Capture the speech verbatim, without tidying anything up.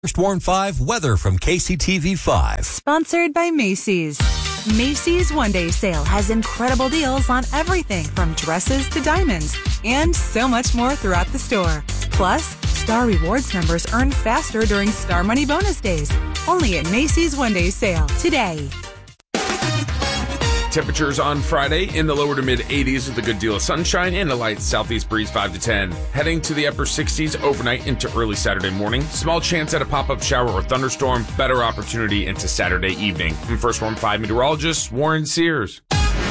First Warn five weather from K C T V five. Sponsored by Macy's. Macy's One Day Sale has incredible deals on everything from dresses to diamonds and so much more throughout the store. Plus, Star Rewards members earn faster during Star Money Bonus Days. Only at Macy's One Day Sale today. Temperatures on Friday in the lower to mid eighties with a good deal of sunshine and a light southeast breeze five to ten. Heading to the upper sixties overnight into early Saturday morning. Small chance at a pop-up shower or thunderstorm. Better opportunity into Saturday evening. I'm First Warn five meteorologist Warren Sears.